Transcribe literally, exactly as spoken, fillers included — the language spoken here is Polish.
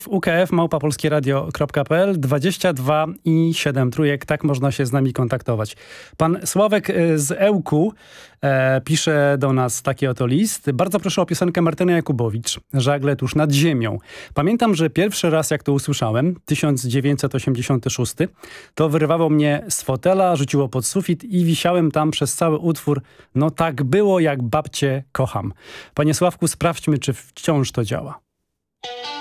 U K F małpa polskieradio kropka p l dwadzieścia dwa i siedem trójek, tak można się z nami kontaktować. Pan Sławek e, z Ełku e, pisze do nas taki oto list. Bardzo proszę o piosenkę Martyny Jakubowicz, Żagle tuż nad ziemią. Pamiętam, że pierwszy raz jak to usłyszałem, tysiąc dziewięćset osiemdziesiąty szósty, to wyrwało mnie z fotela, rzuciło pod sufit i wisiałem tam przez cały utwór. No tak było, jak babcie kocham. Panie Sławku, sprawdźmy, czy wciąż to działa.